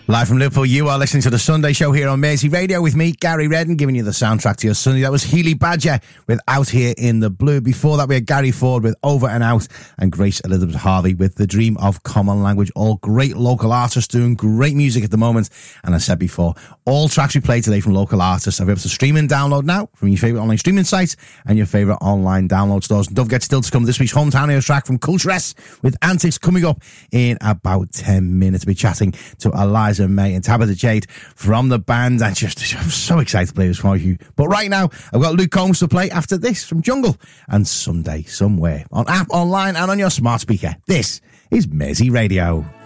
Live from Liverpool, you are listening to The Sunday Show here on Mersey Radio with me, Gary Redden, giving you the soundtrack to your Sunday. That was Healy Badger with Out Here in the Blue. Before that, we had Gary Ford with Over and Out and Grace Elizabeth Harvey with The Dream of Common Language. All great local artists doing great music at the moment. And I said before, all tracks we play today from local artists are able to stream and download now from your favourite online streaming sites and your favourite online download stores. And don't forget still to come this week's Hometown Heroes track from Culture S with Antics coming up in about 10 minutes. We'll be chatting to Eliza May and Tabitha Jade from the band, and I'm so excited to play this for you. But right now, I've got Luke Combs to play after this from Jungle and Someday Somewhere on app, online, and on your smart speaker. This is Mersey Radio.